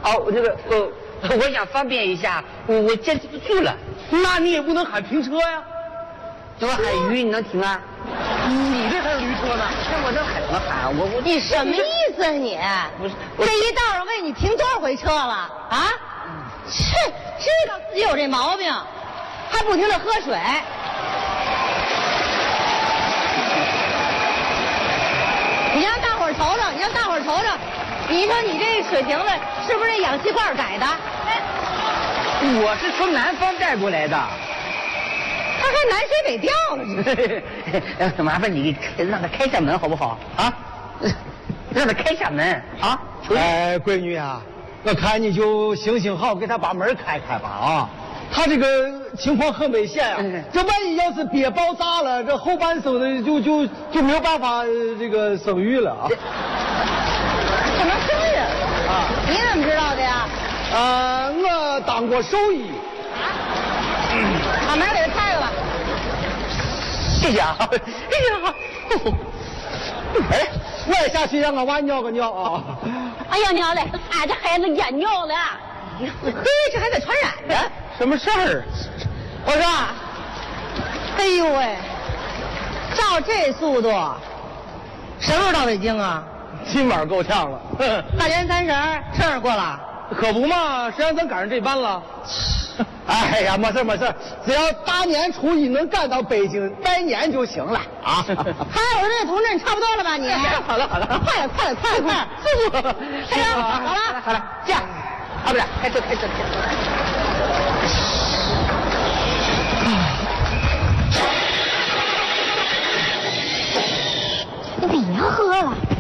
哦，这个我想方便一下，我坚持不住了。 那你也不能喊停车呀。 怎么喊鱼你能停啊？ 你这才是驴车呢。 那我这喊怎么喊？ 你什么意思啊你？ 不是这一道上为你停多少回车了啊？切，知道自己有这毛病，还不停的喝水。你让大伙儿瞅瞅，你说你这水瓶子是不是那氧气罐改的？ 我是从南方带过来的。 他还南水北调了， 麻烦你让他开下门好不好啊？让他开下门啊！ 哎，闺女啊，我看你就行行好，给他把门开开吧啊！他这个情况很危险啊，这万一要是憋爆炸了，这后半生的就没有办法这个生育了啊！ 怎么是啊？你怎么知道的呀？ 我当过兽医。 把门给他开了吧。 谢谢啊！ 哎，我也下去让俺娃尿个尿啊！ 哎呀娘嘞，俺这孩子眼尿了，嘿，这还得传染呢。 什么事儿？ 我说，哎呦喂，照这速度，什么时候到北京啊？ 今晚够呛了。 大年30生日过了？ 可不嘛，谁让咱赶上这班了？哎呀，没事，只要大年初一能赶到北京拜年就行了啊！ 还有这同志，你差不多了吧你？ 好了， 快点，速度！开车， 好了，这样，啊不是，开车。 你别喝了。